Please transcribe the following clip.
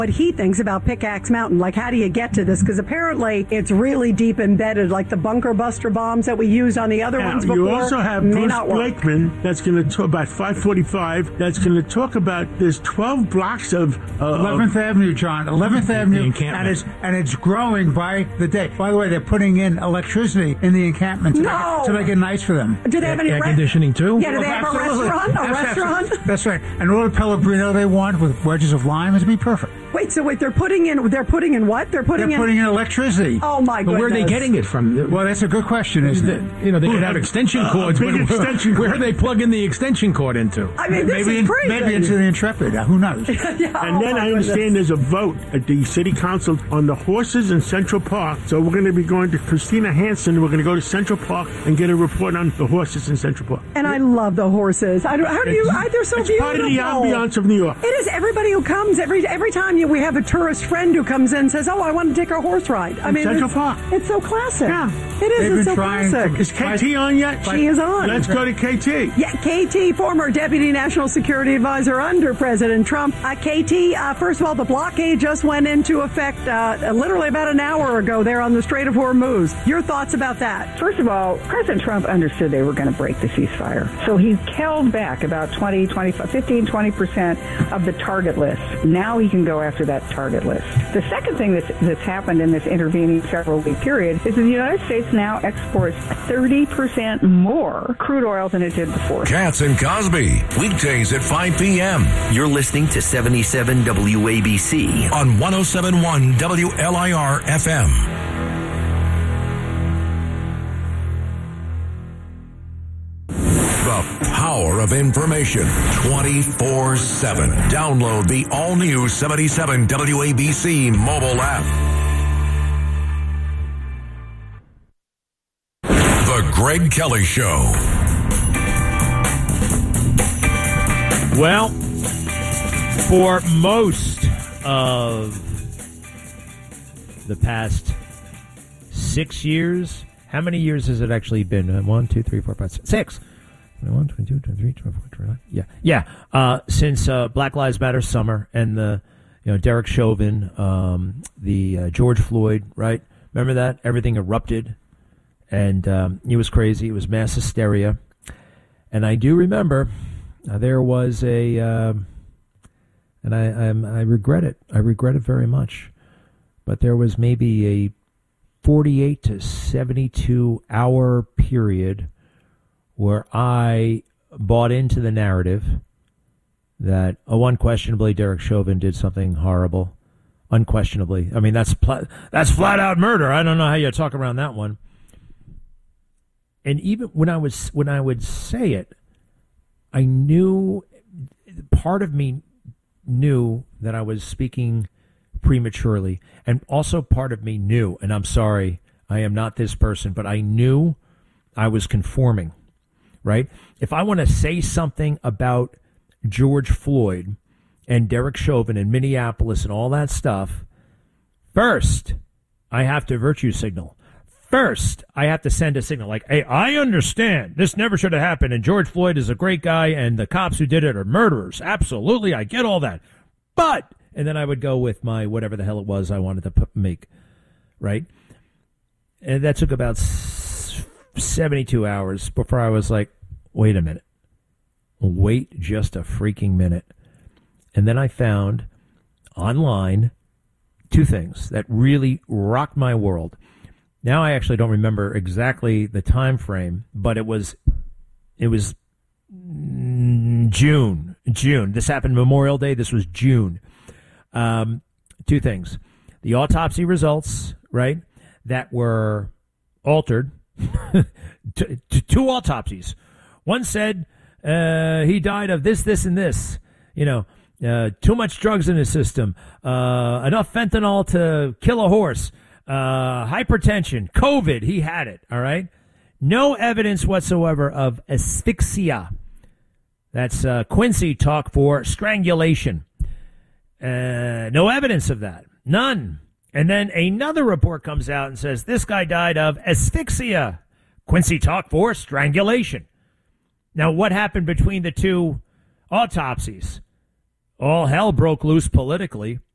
what he thinks about Pickaxe Mountain. Like, how do you get to this? Because apparently it's really deep embedded, like the bunker buster bombs that we used on the other ones before. You also have Bruce Blakeman that's going to talk about 545. That's going to talk about there's 12 blocks of 11th Avenue, John. 11th Avenue, and it's growing by the day. By the way, they're putting in electricity in the encampment to make it nice for them. Do they have any air conditioning too? Yeah, do they have a restaurant? That's right. And all the Pellegrino they want with wedges of lime is be perfect. Wait, they're putting in what? They're putting in electricity. Oh my goodness. But where are they getting it from? Well, that's a good question, isn't it? You know, they could have extension cords, but where are they plugging the extension cord into? I mean, this is crazy. Maybe into the Intrepid. Who knows? And then I understand there's a vote at the city council on the horses in Central Park. So we're going to be going to Christina Hansen. We're going to go to Central Park and get a report on the horses in Central Park. And I love the horses. They're so it's beautiful. Part of the ambiance of New York. It is. Everybody who comes, every time we have a tourist friend who comes in and says, "Oh, I want to take a horse ride." I mean, Central Park. It's so classic. Yeah. It is. It's so classic. Is KT on yet? She is on. Let's go to KT. Yeah, KT, former Deputy National Security Advisor under President Trump. KT, first of all, the blockade just went into effect literally about an hour ago there on the Strait of Hormuz. Your thoughts about that? First of all, President Trump understood they were going to break the ceasefire. So he held back about 15-20% of the target list. Now he can go after that target list. The second thing that's happened in this intervening several-week period is that the United States now exports 30% more crude oil than it did before. Katz and Cosby, weekdays at 5 p.m. You're listening to 77 WABC on 107.1 WLIR FM. The power of information 24/7. Download the all-new 77 WABC mobile app. The Greg Kelly Show. Well, for most of the past 6 years, how many years has it actually been? 1, 2, 3, 4, 5, 6. 21, 22, 23, 24, 25. Yeah. Since Black Lives Matter summer and the, Derek Chauvin, the George Floyd, right? Remember that? Everything erupted, and it was crazy. It was mass hysteria, and I do remember there was and I regret it. I regret it very much, but there was maybe a 48 to 72 hour period where I bought into the narrative that, unquestionably, Derek Chauvin did something horrible. Unquestionably. I mean, that's flat out murder. I don't know how you talk around that one. And even when I would say it, I knew, part of me knew that I was speaking prematurely. And also part of me knew, and I'm sorry, I am not this person, but I knew I was conforming. Right? If I want to say something about George Floyd and Derek Chauvin in Minneapolis and all that stuff, first, I have to virtue signal. First, I have to send a signal like, hey, I understand this never should have happened, and George Floyd is a great guy, and the cops who did it are murderers. Absolutely, I get all that. But, and then I would go with my whatever the hell it was I wanted to make, right? And that took about 72 hours before I was like, wait a minute. Wait just a freaking minute. And then I found online two things that really rocked my world. Now I actually don't remember exactly the time frame, but it was June. This happened Memorial Day. This was June. Two things. The autopsy results, right, that were altered. Two autopsies. One said he died of this, and this. Too much drugs in his system, enough fentanyl to kill a horse, hypertension, COVID. He had it. All right. No evidence whatsoever of asphyxia. That's Quincy talk for strangulation. No evidence of that. None. And then another report comes out and says this guy died of asphyxia. Quincy talk for strangulation. Now, what happened between the two autopsies? All hell broke loose politically.